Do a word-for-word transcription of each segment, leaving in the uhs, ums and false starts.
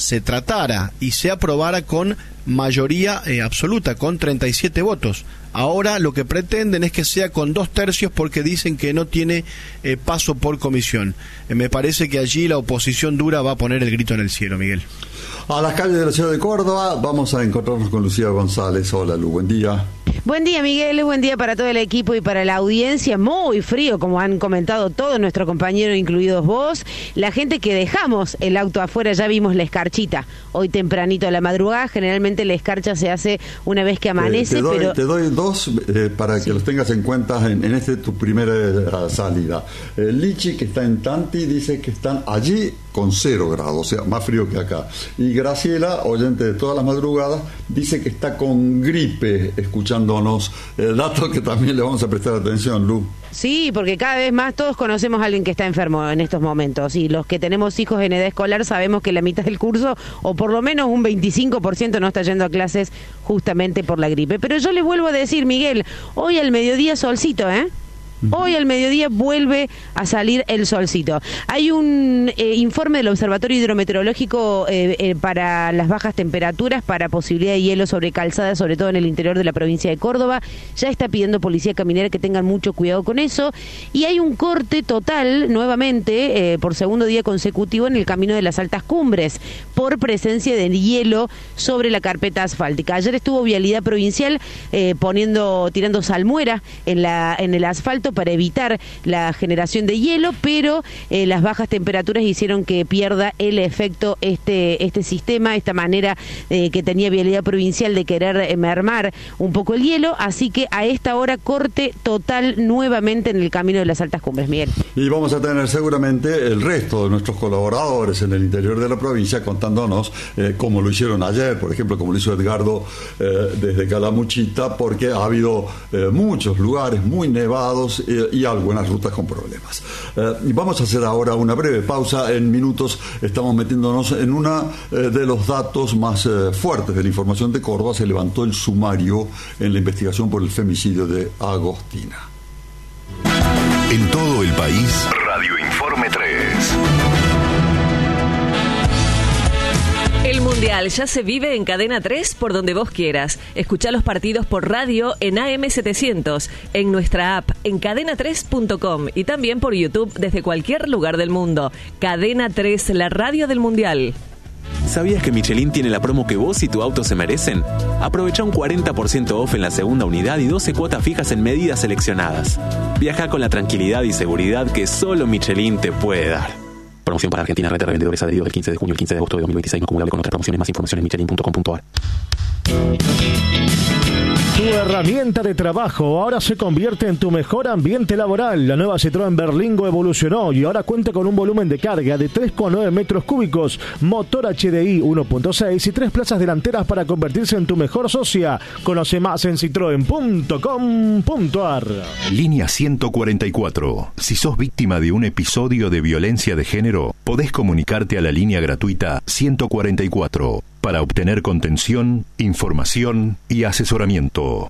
se tratara y se aprobara con mayoría eh, absoluta, con treinta y siete votos. Ahora lo que pretenden es que sea con dos tercios porque dicen que no tiene eh, paso por comisión. Eh, me parece que allí la oposición dura va a poner el grito en el cielo, Miguel. A las calles de la ciudad de Córdoba vamos a encontrarnos con Lucía González. Hola, Lu, buen día. Buen día, Miguel, buen día para todo el equipo y para la audiencia. Muy frío, como han comentado todos nuestros compañeros, incluidos vos. La gente que dejamos el auto afuera, ya vimos la escarchita. Hoy tempranito a la madrugada, generalmente la escarcha se hace una vez que amanece. Eh, te, doy, pero... te doy dos eh, para sí. que los tengas en cuenta en, en este tu primera salida. Eh, Lichi, que está en Tanti, dice que están allí con cero grados, o sea, más frío que acá. Y Graciela, oyente de todas las madrugadas, dice que está con gripe, escuchándonos. El dato que también le vamos a prestar atención, Lu. Sí, porque cada vez más todos conocemos a alguien que está enfermo en estos momentos, y los que tenemos hijos en edad escolar sabemos que la mitad del curso, o por lo menos un veinticinco por ciento, no está yendo a clases justamente por la gripe. Pero yo le vuelvo a decir, Miguel, hoy al mediodía solcito, ¿eh? Hoy al mediodía vuelve a salir el solcito. Hay un eh, informe del Observatorio Hidrometeorológico eh, eh, para las bajas temperaturas, para posibilidad de hielo sobre calzada, sobre todo en el interior de la provincia de Córdoba. Ya está pidiendo Policía Caminera que tengan mucho cuidado con eso. Y hay un corte total, nuevamente, eh, por segundo día consecutivo en el camino de las altas cumbres, por presencia de hielo sobre la carpeta asfáltica. Ayer estuvo Vialidad Provincial eh, poniendo, tirando salmuera en, la, en el asfalto para evitar la generación de hielo, pero eh, las bajas temperaturas hicieron que pierda el efecto este este sistema, esta manera eh, que tenía Vialidad Provincial de querer eh, mermar un poco el hielo, así que a esta hora corte total nuevamente en el camino de las altas cumbres, Miguel. Y vamos a tener seguramente el resto de nuestros colaboradores en el interior de la provincia contándonos eh, como lo hicieron ayer, por ejemplo, como lo hizo Edgardo eh, desde Calamuchita, porque ha habido eh, muchos lugares muy nevados y algunas rutas con problemas. Eh, y vamos a hacer ahora una breve pausa. En minutos estamos metiéndonos en uno eh, de los datos más eh, fuertes de la información de Córdoba. Se levantó el sumario en la investigación por el femicidio de Agostina. En todo el país, Radio Informe tres. El Mundial ya se vive en Cadena tres por donde vos quieras. Escuchá los partidos por radio en A M setecientos, en nuestra app, en cadena tres punto com y también por YouTube desde cualquier lugar del mundo. Cadena tres, la radio del Mundial. ¿Sabías que Michelin tiene la promo que vos y tu auto se merecen? Aprovecha un cuarenta por ciento off en la segunda unidad y doce cuotas fijas en medidas seleccionadas. Viaja con la tranquilidad y seguridad que solo Michelin te puede dar. Promoción para Argentina, red de revendedores adheridos del quince de junio al quince de agosto de dos mil veintiséis, no acumulable con otras promociones. Más información en michelin punto com punto a r. Tu herramienta de trabajo ahora se convierte en tu mejor ambiente laboral. La nueva Citroën Berlingo evolucionó y ahora cuenta con un volumen de carga de tres coma nueve metros cúbicos, motor H D I uno punto seis y tres plazas delanteras para convertirse en tu mejor socia. Conoce más en citroen punto com punto a r. Línea ciento cuarenta y cuatro. Si sos víctima de un episodio de violencia de género, podés comunicarte a la línea gratuita ciento cuarenta y cuatro para obtener contención, información y asesoramiento.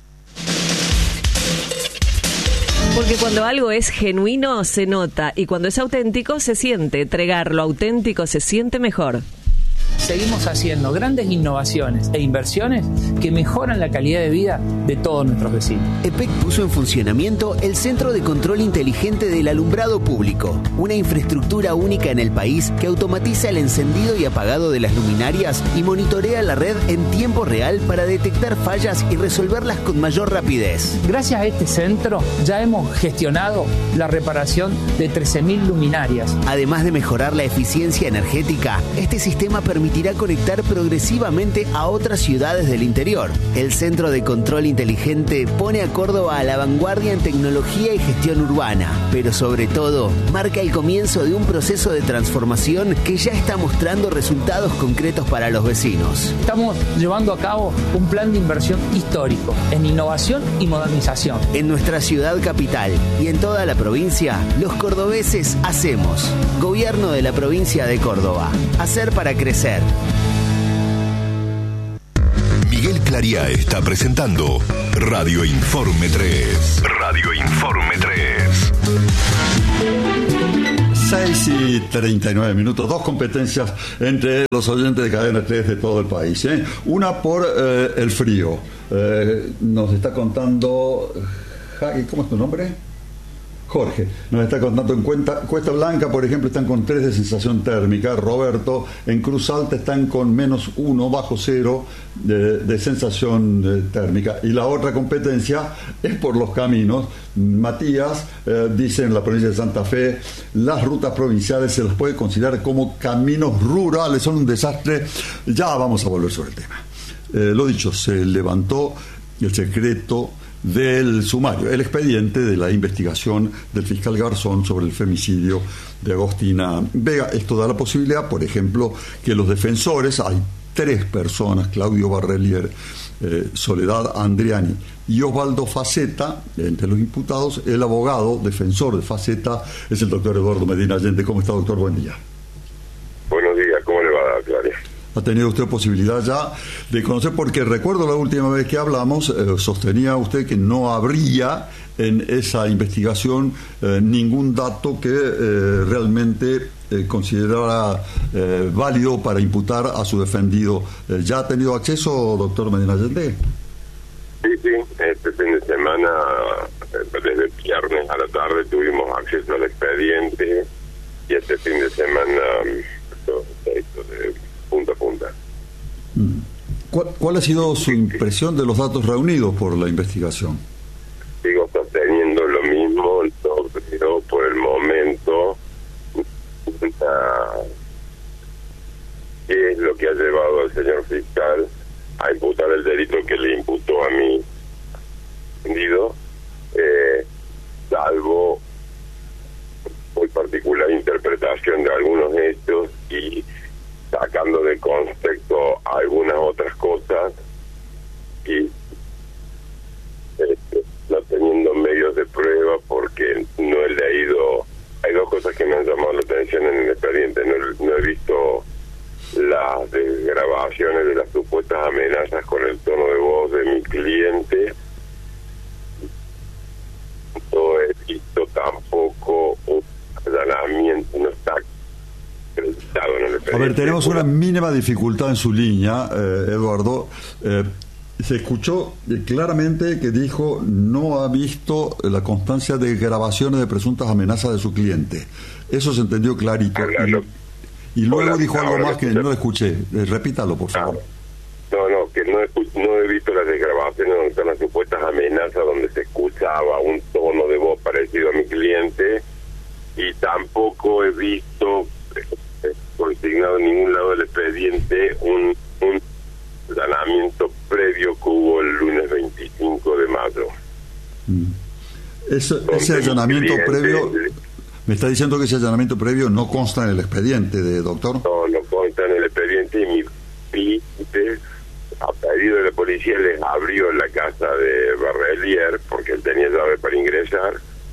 Porque cuando algo es genuino se nota, y cuando es auténtico se siente. Entregar lo auténtico se siente mejor. Seguimos haciendo grandes innovaciones e inversiones que mejoran la calidad de vida de todos nuestros vecinos. E P E C puso en funcionamiento el Centro de Control Inteligente del Alumbrado Público, una infraestructura única en el país que automatiza el encendido y apagado de las luminarias y monitorea la red en tiempo real para detectar fallas y resolverlas con mayor rapidez. Gracias a este centro ya hemos gestionado la reparación de trece mil luminarias. Además de mejorar la eficiencia energética, este sistema permite permitirá conectar progresivamente a otras ciudades del interior. El Centro de Control Inteligente pone a Córdoba a la vanguardia en tecnología y gestión urbana, pero sobre todo marca el comienzo de un proceso de transformación que ya está mostrando resultados concretos para los vecinos. Estamos llevando a cabo un plan de inversión histórico en innovación y modernización. En nuestra ciudad capital y en toda la provincia, los cordobeses hacemos. Gobierno de la provincia de Córdoba. Hacer para crecer. Miguel Clariá está presentando Radio Informe tres. Radio Informe tres. seis y treinta y nueve minutos, dos competencias entre los oyentes de Cadena tres de todo el país, ¿eh? Una por eh, el frío. Eh, nos está contando, ¿cómo es tu nombre? Jorge, nos está contando en Cuenta, Cuesta Blanca, por ejemplo, están con tres de sensación térmica. Roberto, en Cruz Alta están con menos uno, bajo cero de, de sensación eh, térmica. Y la otra competencia es por los caminos. Matías eh, dice en la provincia de Santa Fe, las rutas provinciales se las puede considerar como caminos rurales, son un desastre. Ya vamos a volver sobre el tema. Eh, lo dicho, se levantó el secreto del sumario, el expediente de la investigación del fiscal Garzón sobre el femicidio de Agostina Vega. Esto da la posibilidad, por ejemplo, que los defensores, hay tres personas, Claudio Barrelier, eh, Soledad Andriani y Osvaldo Faceta, entre los imputados. El abogado defensor de Faceta es el doctor Eduardo Medina Allende. ¿Cómo está, doctor? Buen día. Buenos días, ¿cómo le va, Claudia? ¿Ha tenido usted posibilidad ya de conocer? Porque recuerdo la última vez que hablamos, eh, sostenía usted que no habría en esa investigación eh, ningún dato que eh, realmente eh, considerara eh, válido para imputar a su defendido. Eh, ¿Ya ha tenido acceso, doctor Medina Allende? Sí, sí, este fin de semana, desde el viernes a la tarde, tuvimos acceso al expediente y este fin de semana esto, esto de punta a punta. ¿Cuál, ¿Cuál ha sido su impresión de los datos reunidos por la investigación? Sigo sosteniendo lo mismo, no, pero por el momento, uh, ¿qué es lo que ha llevado al señor fiscal a imputar el delito que le imputó a mí? ¿Entendido? Eh, salvo muy particular interpretación de algunos hechos y sacando de contexto algunas otras cosas y este, no teniendo medios de prueba, porque no he leído, hay dos cosas que me han llamado la atención en el expediente. No, no he visto las grabaciones de las supuestas amenazas con el tono de voz de mi cliente. No he visto tampoco un allanamiento, no está. A ver, tenemos una mínima dificultad en su línea, eh, Eduardo. Eh, se escuchó claramente que dijo no ha visto la constancia de grabaciones de presuntas amenazas de su cliente. Eso se entendió clarito. Y, y luego Hola, dijo algo más que no lo escuché. Eh, repítalo, por favor. No, no, que no he, no he visto las grabaciones donde están las supuestas amenazas, donde se escuchaba un tono de voz parecido a mi cliente, y tampoco he visto consignado en ningún lado del expediente un, un allanamiento previo que hubo el lunes veinticinco de mayo. Mm. Eso, ese allanamiento previo, me está diciendo que ese allanamiento previo no consta en el expediente, de doctor. No, no consta en el expediente, y mi cliente, a pedido de la policía, les abrió la casa de Barrelier porque él tenía llave para ingresar,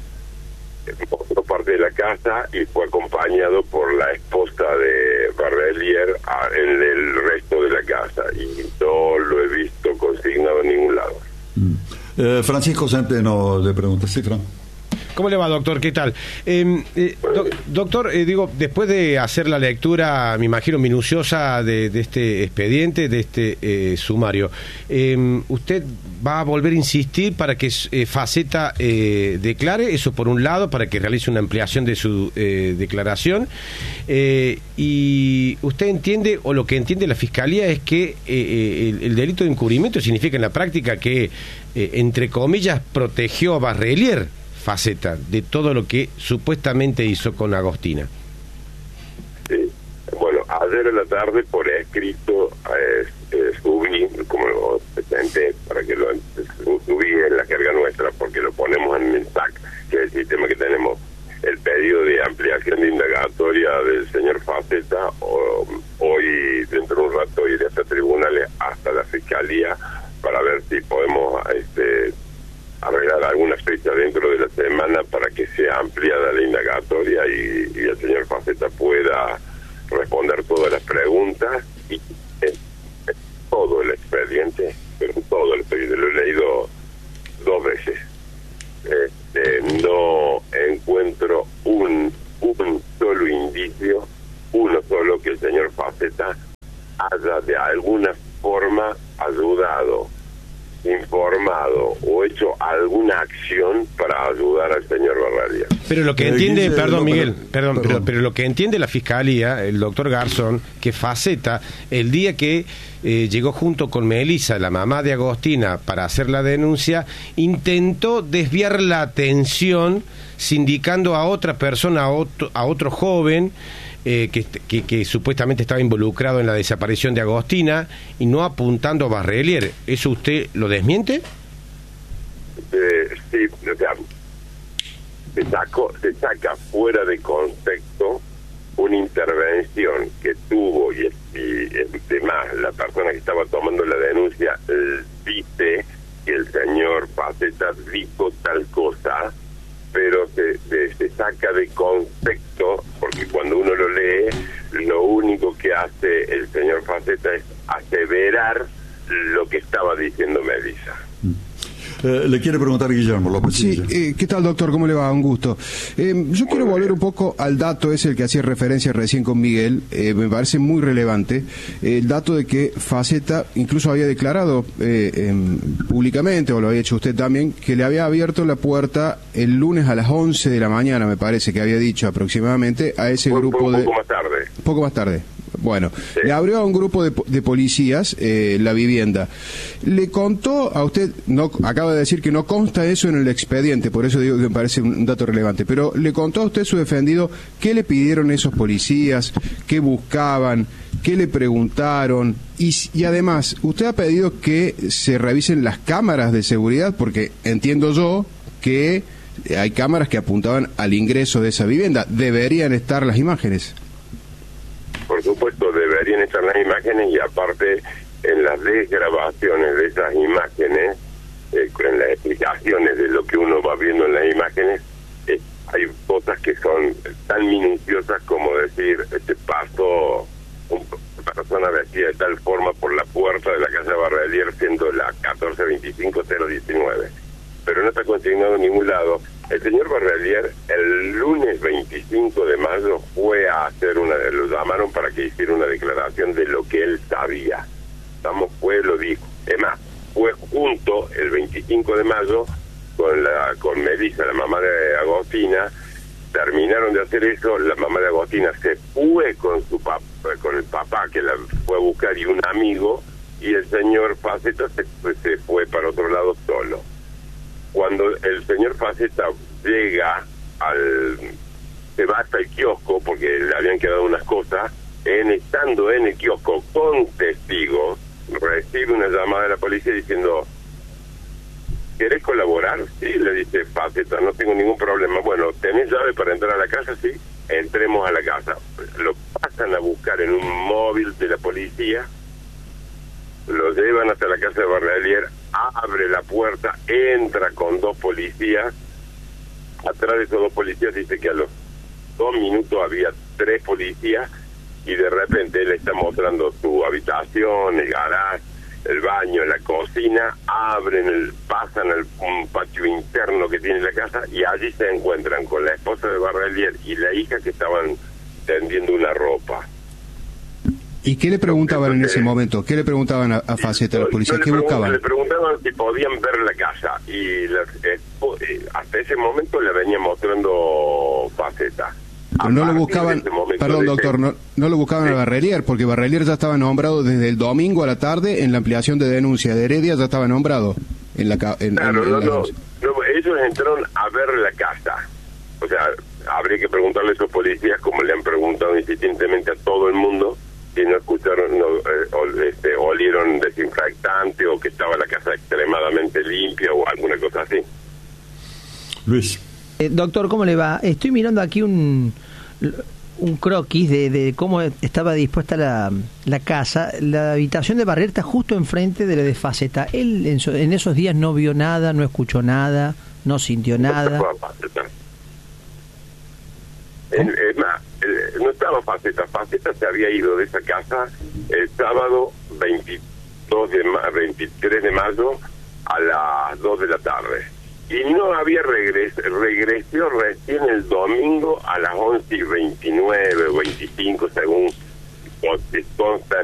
mostró parte de la casa y fue acompañado por la esposa de Barrelier a, en el resto de la casa, y no lo he visto consignado en ningún lado. Mm. Eh, Francisco Centeno le pregunta. Sí, Fran. ¿Cómo le va, doctor? ¿Qué tal? Eh, eh, do, doctor, eh, digo, después de hacer la lectura, me imagino, minuciosa de, de este expediente, de este eh, sumario, eh, ¿usted va a volver a insistir para que eh, Faceta eh, declare? Eso por un lado, para que realice una ampliación de su eh, declaración. Eh, y usted entiende, o lo que entiende la Fiscalía, es que eh, el, el delito de encubrimiento significa en la práctica que, eh, entre comillas, protegió a Barrelier, Faceta, de todo lo que supuestamente hizo con Agostina. Sí. Bueno, ayer en la tarde por escrito eh, eh, subí, como lo presenté, para que lo subí en la carga nuestra, porque lo ponemos en el S A C, que es el sistema que tenemos, el pedido de ampliación de indagatoria del señor Faceta. O, hoy, dentro de un rato, iré hasta tribunales, hasta la Fiscalía, para ver si podemos este arreglar alguna fecha dentro de la semana para que sea ampliada la indagatoria y, y el señor Faceta pueda responder todas las preguntas y eh, todo el expediente, pero todo el expediente lo he leído dos veces. Este, no encuentro un, un solo haya de alguna forma ayudado, informado o hecho alguna acción para ayudar al señor Barralier. Pero lo que entiende, perdón Miguel, perdón, pero, pero lo que entiende la Fiscalía, el doctor Garzón, que Faceta, el día que eh, llegó junto con Melissa, la mamá de Agostina, para hacer la denuncia, intentó desviar la atención sindicando a otra persona, a otro, a otro joven, Eh, que, que, que supuestamente estaba involucrado en la desaparición de Agostina y no apuntando a Barrelier. ¿Eso usted lo desmiente? Eh, sí, o sea, se, sacó, se saca fuera de contexto una intervención que tuvo y, y además la persona que estaba tomando la denuncia eh, dice que el señor Faceta dijo tal cosa, pero se, se, se saca de contexto, porque cuando uno lo lee, lo único que hace el señor Faceta es aseverar lo que estaba diciendo Melissa. Eh, le quiere preguntar Guillermo López. Sí, eh, ¿qué tal, doctor? ¿Cómo le va? Un gusto. Eh, yo quiero volver un poco al dato ese el que hacía referencia recién con Miguel. Eh, me parece muy relevante eh, el dato de que Faceta incluso había declarado eh, eh, públicamente, o lo había hecho usted también, que le había abierto la puerta el lunes a las once de la mañana, me parece que había dicho aproximadamente, a ese un, grupo un de... Un poco más tarde. Poco más tarde. Bueno, sí. Le abrió a un grupo de, de policías eh, la vivienda. Le contó a usted, no acaba de decir que no consta eso en el expediente, por eso digo que me parece un dato relevante, pero le contó a usted, su defendido, qué le pidieron esos policías, qué buscaban, qué le preguntaron, y, y además, usted ha pedido que se revisen las cámaras de seguridad, porque entiendo yo que hay cámaras que apuntaban al ingreso de esa vivienda. ¿Deberían estar las imágenes? Por supuesto, deberían estar las imágenes, y aparte en las desgrabaciones de esas imágenes, eh, en las explicaciones de lo que uno va viendo en las imágenes, eh, hay cosas que son tan minuciosas como decir, este pasó una persona vestida de tal forma por la puerta de la casa Barrelier siendo la catorce veinticinco cero diecinueve. Pero no está consignado en ningún lado. El señor Barrelier el lunes veinticinco de mayo fue a hacer una, lo llamaron para que hiciera una declaración de lo que él sabía. Estamos, fue, lo dijo. Es más, fue junto el veinticinco de mayo con la con Melissa, la mamá de Agostina. Terminaron de hacer eso, la mamá de Agostina se fue con su papá, con el papá que la fue a buscar y un amigo, y el señor Faceta se, se fue para otro lado solo. Cuando el señor Faceta llega al... se va hasta el kiosco, porque le habían quedado unas cosas, en estando en el kiosco con testigos, recibe una llamada de la policía diciendo, ¿querés colaborar? Sí, le dice Faceta, no tengo ningún problema. Bueno, ¿tenés llave para entrar a la casa? Sí, entremos a la casa. Lo pasan a buscar en un móvil de la policía, lo llevan hasta la casa de Barrelier, abre la puerta, entra con dos policías. Atrás de esos dos policías dice que a los dos minutos había tres policías, y de repente él está mostrando su habitación, el garage, el baño, la cocina, abren, el, pasan al un patio interno que tiene la casa, y allí se encuentran con la esposa de Barrelier y la hija que estaban tendiendo una ropa. ¿Y qué le preguntaban en ese momento? ¿Qué le preguntaban a, a Faceta, a los policías? ¿Qué buscaban? Le preguntaban si podían ver la casa, y la, eh, hasta ese momento le venía mostrando Faceta. Pero no lo buscaban, perdón doctor, no, no lo buscaban sí. a Barrelier, porque Barrelier ya estaba nombrado desde el domingo a la tarde en la ampliación de denuncia de Heredia, ya estaba nombrado en la en, claro, en, en no, la no, no, ellos entraron a ver la casa. O sea, habría que preguntarle a esos policías, como le han preguntado insistentemente a todo el mundo, si no escucharon, no, eh, o, este, olieron desinfectante, o que estaba la casa extremadamente limpia, o alguna cosa así. Luis. Eh, doctor, ¿cómo le va? Estoy mirando aquí un un croquis de, de cómo estaba dispuesta la, la casa. La habitación de Barrelier está justo enfrente de la de Faceta. Él en, so, en esos días no vio nada, no escuchó nada, no sintió nada. El, el, el, no estaba Faceta. Faceta se había ido de esa casa el sábado veintidós de ma, veintitrés de mayo a las dos de la tarde. Y no había regreso, regresó recién el domingo a las once y veintinueve o veinticinco, según consta en el propio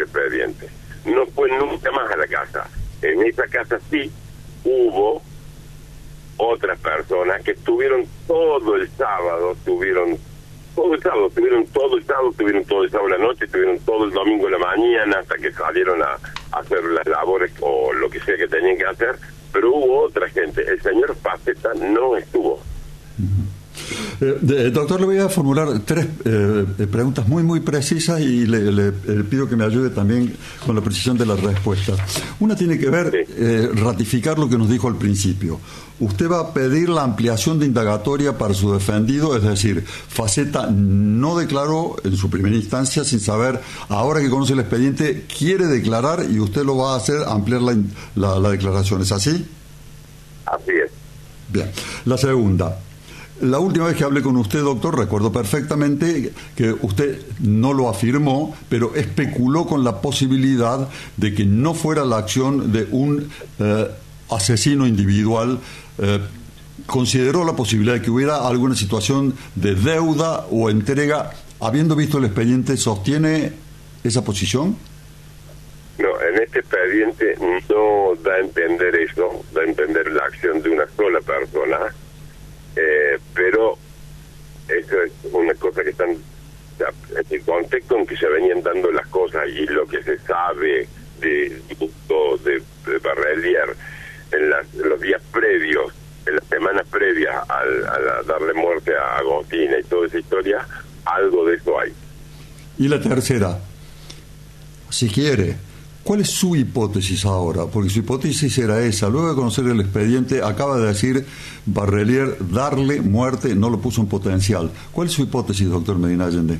expediente. No fue nunca más a la casa. En esa casa sí hubo otras personas que estuvieron todo el sábado, estuvieron todo el sábado, estuvieron todo el sábado, estuvieron todo el sábado en la noche, estuvieron todo el domingo en la mañana hasta que salieron a, a hacer las labores o lo que sea que tenían que hacer, pero hubo otra gente. El señor Faceta no estuvo. Eh, de, doctor, le voy a formular tres eh, preguntas muy muy precisas y le, le, le pido que me ayude también con la precisión de la respuesta. Una tiene que ver, eh, ratificar lo que nos dijo al principio. Usted va a pedir la ampliación de indagatoria para su defendido, es decir, Faceta no declaró en su primera instancia sin saber, ahora que conoce el expediente, quiere declarar y usted lo va a hacer ampliar la, la, la declaración. ¿Es así? Así es. Bien. La segunda. La última vez que hablé con usted, doctor, recuerdo perfectamente que usted no lo afirmó, pero especuló con la posibilidad de que no fuera la acción de un eh, asesino individual. Eh, ¿Consideró la posibilidad de que hubiera alguna situación de deuda o entrega? Habiendo visto el expediente, ¿sostiene esa posición? No, en este expediente no da a entender eso, da a entender la acción de una sola persona. Eh, pero eso es una cosa que están, o sea, el contexto en que se venían dando las cosas y lo que se sabe de de, de Barrelier en, las, en los días previos, en las semanas previas al, a la, darle muerte a Agostina y toda esa historia, algo de eso hay. Y la tercera, si quiere, ¿cuál es su hipótesis ahora? Porque su hipótesis era esa. Luego de conocer el expediente, acaba de decir Barrelier, darle muerte, no lo puso en potencial. ¿Cuál es su hipótesis, doctor Medina Allende?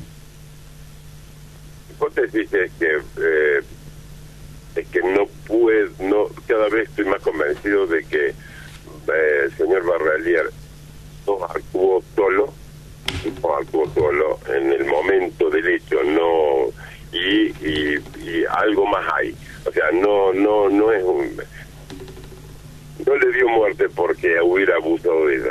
Mi hipótesis es que eh, es que no puede, no, cada vez estoy más convencido de que eh, el señor Barrelier no actuó solo, no actuó solo en el momento del hecho, no... Y, y, y algo más hay, o sea, no no no es un, no le dio muerte porque hubiera abusado de ella.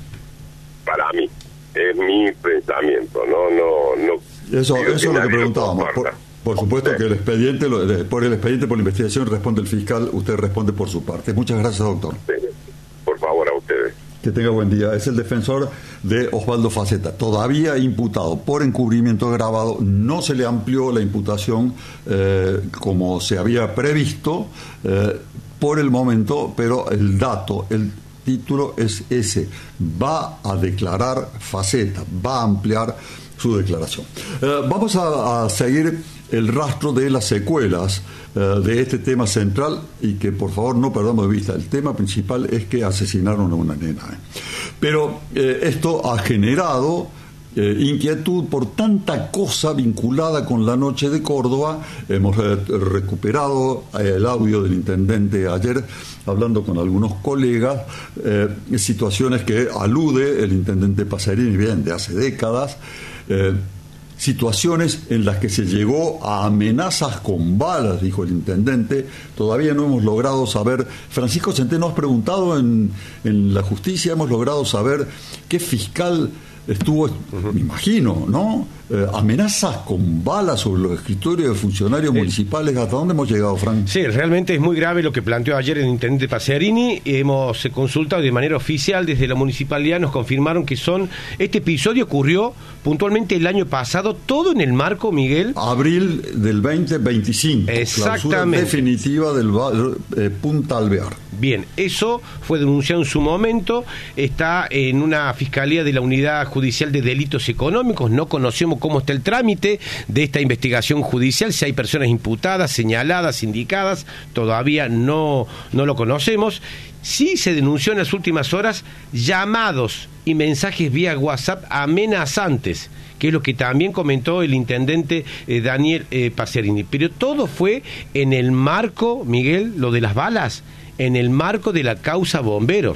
Para mí es mi pensamiento, no no no eso eso es lo que preguntábamos. Por, por supuesto que el expediente lo, por el expediente por la investigación responde el fiscal, usted responde por su parte. Muchas gracias, doctor. Sí, por favor, a ustedes. Que tenga buen día. Es el defensor de Osvaldo Faceta, todavía imputado por encubrimiento agravado. No se le amplió la imputación eh, como se había previsto eh, por el momento, pero el dato, el título es ese. Va a declarar Faceta, va a ampliar su declaración. Eh, vamos a, a seguir el rastro de las secuelas uh, de este tema central y que por favor no perdamos de vista. El tema principal es que asesinaron a una nena. ¿eh? Pero eh, esto ha generado eh, inquietud por tanta cosa vinculada con la noche de Córdoba. Hemos eh, recuperado eh, el audio del intendente ayer hablando con algunos colegas, eh, situaciones que alude el intendente Pacerini bien de hace décadas. Eh, situaciones en las que se llegó a amenazas con balas, dijo el intendente. Todavía no hemos logrado saber, Francisco Centeno, has preguntado en, en la justicia, hemos logrado saber qué fiscal estuvo, uh-huh. me imagino, ¿no? Eh, amenazas con balas sobre los escritorios de funcionarios sí. municipales. ¿Hasta dónde hemos llegado, Frank? Sí, realmente es muy grave lo que planteó ayer el intendente Pacerini. Hemos consultado de manera oficial desde la municipalidad, nos confirmaron que son, este episodio ocurrió puntualmente el año pasado, todo en el marco, Miguel. Abril del veinte veinticinco. Exactamente. Definitiva del eh, Punta Alvear. Bien, eso fue denunciado en su momento, está en una fiscalía de la Unidad Judicial de Delitos Económicos, no conocemos cómo está el trámite de esta investigación judicial, si hay personas imputadas, señaladas, indicadas, todavía no, no lo conocemos. Sí se denunció en las últimas horas llamados y mensajes vía WhatsApp amenazantes, que es lo que también comentó el intendente eh, Daniel eh, Pacerini. Pero todo fue en el marco, Miguel, lo de las balas, en el marco de la causa Bomberos.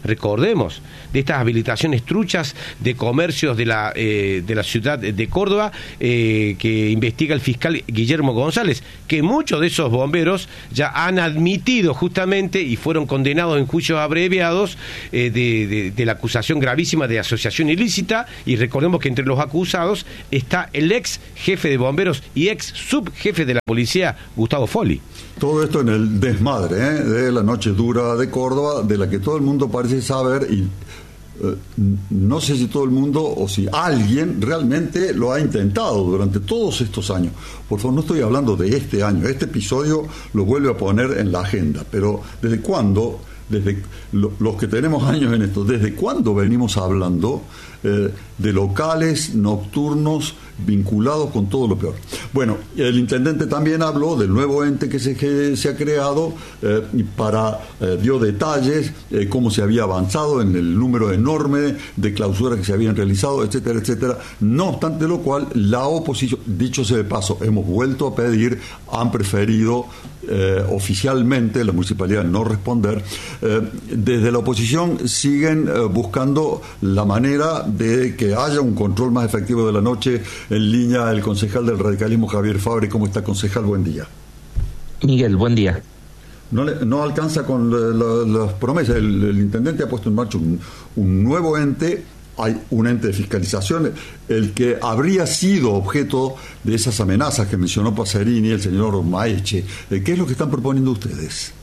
recordemos, de estas habilitaciones truchas de comercios de la eh, de la ciudad de Córdoba, eh, que investiga el fiscal Guillermo González, que muchos de esos bomberos ya han admitido justamente y fueron condenados en juicios abreviados eh, de, de, de la acusación gravísima de asociación ilícita, y recordemos que entre los acusados está el ex jefe de bomberos y ex subjefe de la policía, Gustavo Foli. Todo esto en el desmadre ¿eh? de la noche dura de Córdoba, de la que todo el mundo parece saber, y eh, no sé si todo el mundo o si alguien realmente lo ha intentado durante todos estos años. Por favor, no estoy hablando de este año, este episodio lo vuelve a poner en la agenda, pero ¿desde cuándo? Desde lo, los que tenemos años en esto, ¿desde cuándo venimos hablando eh, de locales nocturnos vinculados con todo lo peor? Bueno, el intendente también habló del nuevo ente que se, que se ha creado eh, para, eh, dio detalles, eh, cómo se había avanzado en el número enorme de clausuras que se habían realizado, etcétera, etcétera. No obstante lo cual, la oposición, dicho sea de paso, hemos vuelto a pedir, han preferido eh, oficialmente la municipalidad no responder. Eh, desde la oposición siguen eh, buscando la manera de que haya un control más efectivo de la noche. En línea el concejal del radicalismo, Javier Fabre. ¿Cómo está, concejal? Buen día. Miguel, buen día. No, le, no alcanza con las promesas. El, el intendente ha puesto en marcha un, un nuevo ente. Hay un ente de fiscalización, el que habría sido objeto de esas amenazas que mencionó Pacerini, el señor Maeche. ¿Qué es lo que están proponiendo ustedes?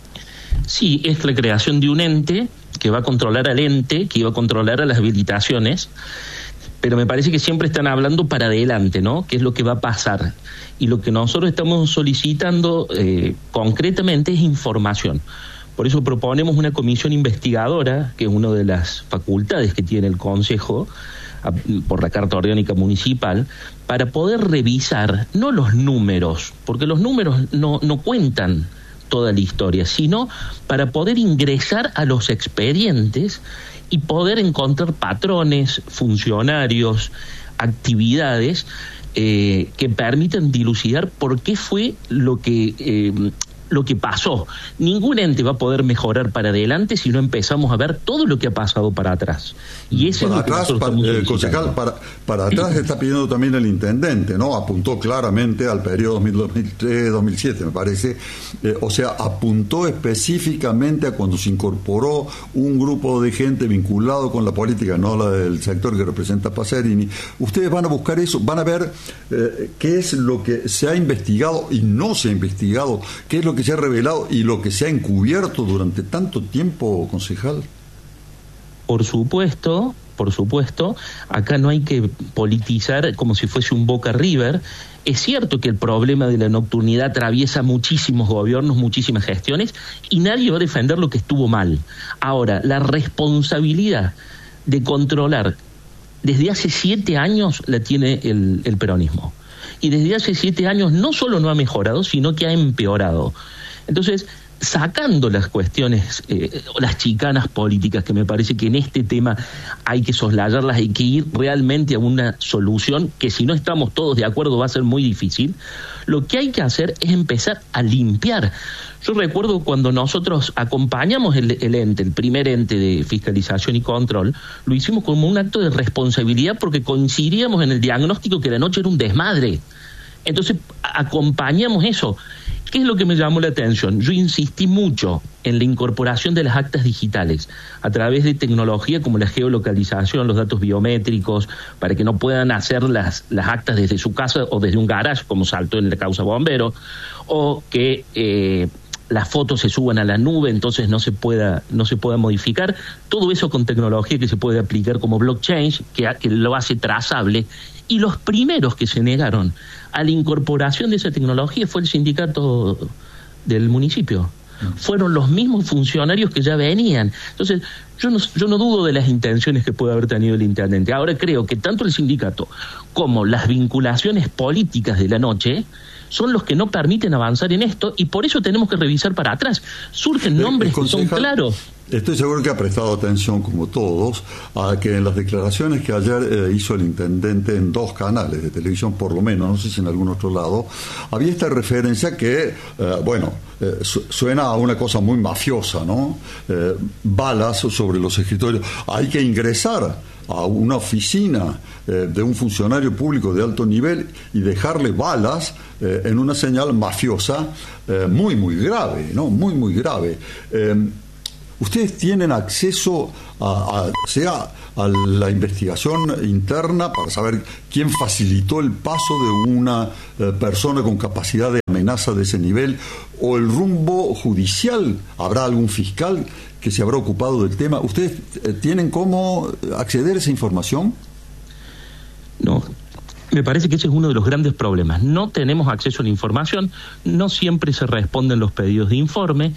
Sí, es la creación de un ente que va a controlar al ente, que iba a controlar a las habilitaciones, pero me parece que siempre están hablando para adelante, ¿no? ¿Qué es lo que va a pasar? Y lo que nosotros estamos solicitando eh, concretamente es información. Por eso proponemos una comisión investigadora, que es una de las facultades que tiene el Consejo, a, por la Carta Orgánica Municipal, para poder revisar, no los números, porque los números no, no cuentan toda la historia, sino para poder ingresar a los expedientes y poder encontrar patrones, funcionarios, actividades eh, que permitan dilucidar por qué fue lo que eh, lo que pasó. Ningún ente va a poder mejorar para adelante si no empezamos a ver todo lo que ha pasado para atrás. Y eso para es lo que atrás, nosotros para, estamos eh, concejal, para, para atrás está pidiendo también el intendente, ¿no? Apuntó claramente al periodo dos mil tres dos mil siete, me parece. Eh, o sea, apuntó específicamente a cuando se incorporó un grupo de gente vinculado con la política, no la del sector que representa Pacerini. Ustedes van a buscar eso, van a ver eh, qué es lo que se ha investigado y no se ha investigado, qué es lo que se ha revelado y lo que se ha encubierto durante tanto tiempo, concejal. Por supuesto, por supuesto, acá no hay que politizar como si fuese un Boca River. Es cierto que el problema de la nocturnidad atraviesa muchísimos gobiernos, muchísimas gestiones, y nadie va a defender lo que estuvo mal. Ahora, la responsabilidad de controlar desde hace siete años la tiene el, el peronismo. Y desde hace siete años no solo no ha mejorado, sino que ha empeorado. Entonces, sacando las cuestiones, eh, las chicanas políticas, que me parece que en este tema hay que soslayarlas, hay que ir realmente a una solución que si no estamos todos de acuerdo va a ser muy difícil. Lo que hay que hacer es empezar a limpiar. Yo recuerdo cuando nosotros acompañamos el, el ente, el primer ente de fiscalización y control, lo hicimos como un acto de responsabilidad porque coincidíamos en el diagnóstico que la noche era un desmadre. Entonces acompañamos eso. ¿Qué es lo que me llamó la atención? Yo insistí mucho en la incorporación de las actas digitales a través de tecnología como la geolocalización, los datos biométricos, para que no puedan hacer las, las actas desde su casa o desde un garage, como saltó en la causa bombero, o que eh, las fotos se suban a la nube, entonces no se pueda no se pueda modificar. Todo eso con tecnología que se puede aplicar como blockchain, que, que lo hace trazable. Y los primeros que se negaron a la incorporación de esa tecnología fue el sindicato del municipio. Fueron los mismos funcionarios que ya venían. Entonces, yo no, yo no dudo de las intenciones que puede haber tenido el intendente. Ahora creo que tanto el sindicato como las vinculaciones políticas de la noche son los que no permiten avanzar en esto, y por eso tenemos que revisar para atrás. Surgen nombres que son claros. Estoy seguro que ha prestado atención, como todos, a que en las declaraciones que ayer eh, hizo el intendente en dos canales de televisión, por lo menos, no sé si en algún otro lado, había esta referencia que, eh, bueno, eh, su- suena a una cosa muy mafiosa, ¿no? Eh, balas sobre los escritorios. Hay que ingresar a una oficina eh, de un funcionario público de alto nivel y dejarle balas eh, en una señal mafiosa eh, muy, muy grave, ¿no? Muy, muy grave. Eh, ¿Ustedes tienen acceso a, a, sea a la investigación interna para saber quién facilitó el paso de una eh, persona con capacidad de amenaza de ese nivel, o el rumbo judicial? ¿Habrá algún fiscal que se habrá ocupado del tema? ¿Ustedes eh, tienen cómo acceder a esa información? No, me parece que ese es uno de los grandes problemas. No tenemos acceso a la información, no siempre se responden los pedidos de informe.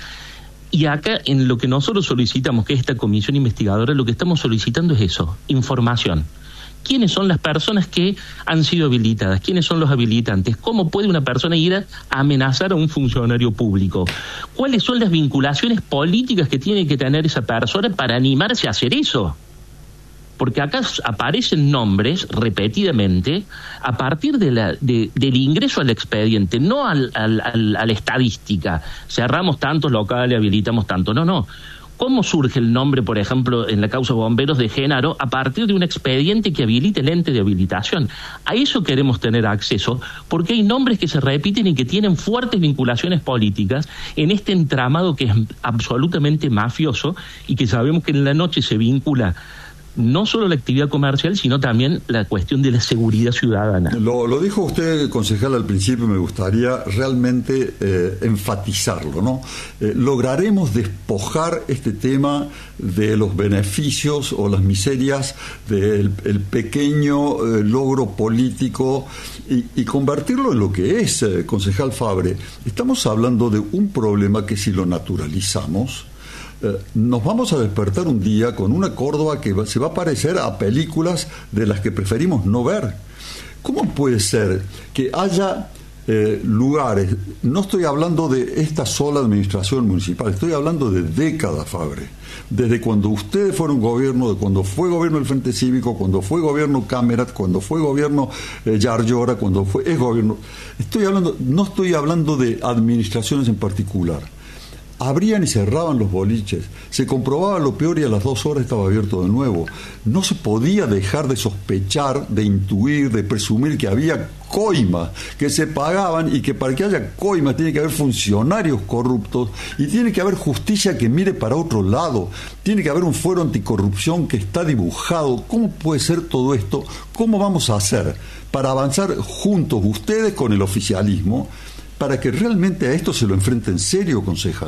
Y acá, en lo que nosotros solicitamos, que es esta comisión investigadora, lo que estamos solicitando es eso, información. ¿Quiénes son las personas que han sido habilitadas? ¿Quiénes son los habilitantes? ¿Cómo puede una persona ir a amenazar a un funcionario público? ¿Cuáles son las vinculaciones políticas que tiene que tener esa persona para animarse a hacer eso? Porque acá aparecen nombres repetidamente a partir de la, de, del ingreso al expediente, no al, al, al, a la estadística. Cerramos tantos locales, habilitamos tanto. No, no. ¿Cómo surge el nombre, por ejemplo, en la causa Bomberos de Génaro, a partir de un expediente que habilite el ente de habilitación? A eso queremos tener acceso, porque hay nombres que se repiten y que tienen fuertes vinculaciones políticas en este entramado que es absolutamente mafioso y que sabemos que en la noche se vincula no solo la actividad comercial, sino también la cuestión de la seguridad ciudadana. Lo, lo dijo usted, concejal, al principio, me gustaría realmente eh, enfatizarlo, ¿no? Eh, lograremos despojar este tema de los beneficios o las miserias del el pequeño eh, logro político y, y convertirlo en lo que es, eh, concejal Fabre. Estamos hablando de un problema que, si lo naturalizamos, Eh, nos vamos a despertar un día con una Córdoba que va, se va a parecer a películas de las que preferimos no ver. ¿Cómo puede ser que haya eh, lugares? No estoy hablando de esta sola administración municipal, estoy hablando de décadas, Fabre. Desde cuando ustedes fueron gobierno, de cuando fue gobierno del Frente Cívico, cuando fue gobierno Cámerat, cuando fue gobierno eh, Yarlora, cuando fue es gobierno. Estoy hablando, no estoy hablando de administraciones en particular. Abrían y cerraban los boliches, se comprobaba lo peor y a las dos horas estaba abierto de nuevo. No se podía dejar de sospechar, de intuir, de presumir que había coimas que se pagaban, y que para que haya coimas tiene que haber funcionarios corruptos y tiene que haber justicia que mire para otro lado, tiene que haber un fuero anticorrupción que está dibujado. ¿Cómo puede ser todo esto? ¿Cómo vamos a hacer para avanzar juntos, ustedes con el oficialismo, para que realmente a esto se lo enfrente en serio, concejal?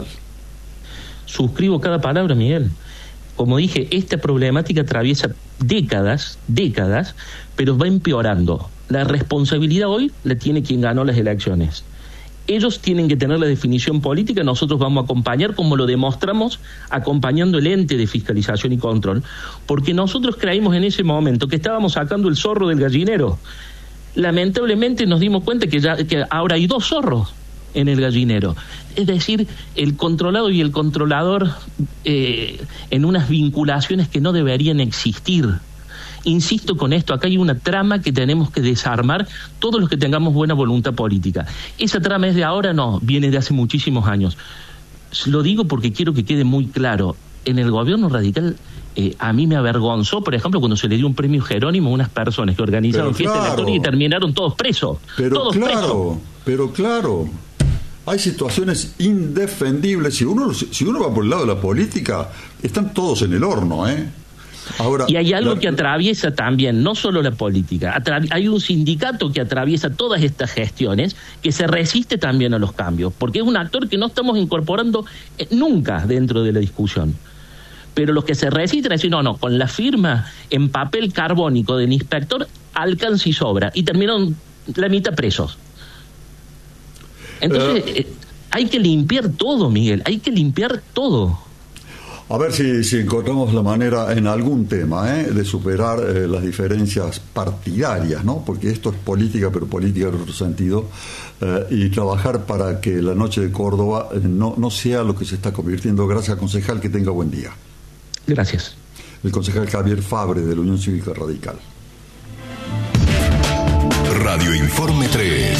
Suscribo cada palabra, Miguel. Como dije, esta problemática atraviesa décadas, décadas, pero va empeorando. La responsabilidad hoy la tiene quien ganó las elecciones. Ellos tienen que tener la definición política, nosotros vamos a acompañar, como lo demostramos, acompañando el ente de fiscalización y control, porque nosotros creímos en ese momento que estábamos sacando el zorro del gallinero. Lamentablemente nos dimos cuenta que, ya, que ahora hay dos zorros en el gallinero. Es decir, el controlado y el controlador eh, en unas vinculaciones que no deberían existir. Insisto con esto, acá hay una trama que tenemos que desarmar todos los que tengamos buena voluntad política. Esa trama es de ahora, no, viene de hace muchísimos años. Lo digo porque quiero que quede muy claro. En el gobierno radical, eh, a mí me avergonzó, por ejemplo, cuando se le dio un premio Jerónimo a unas personas que organizaron Pero fiestas claro. electorales y terminaron todos presos. Pero todos claro, presos. pero claro, hay situaciones indefendibles. Si uno, si uno va por el lado de la política, están todos en el horno, ¿eh? Ahora, y hay algo la... que atraviesa también, no solo la política, atra- hay un sindicato que atraviesa todas estas gestiones, que se resiste también a los cambios, porque es un actor que no estamos incorporando eh, nunca dentro de la discusión. Pero los que se resisten a decir, no, no, con la firma en papel carbónico del inspector alcanza y sobra, y terminaron la mitad presos. Entonces, uh, eh, hay que limpiar todo, Miguel, hay que limpiar todo. A ver si, si encontramos la manera en algún tema ¿eh? de superar eh, las diferencias partidarias, ¿no? Porque esto es política, pero política en otro sentido, eh, y trabajar para que la noche de Córdoba eh, no, no sea lo que se está convirtiendo. Gracias, concejal, que tenga buen día. Gracias. El concejal Javier Fabre, de la Unión Cívica Radical. Radio Informe tres.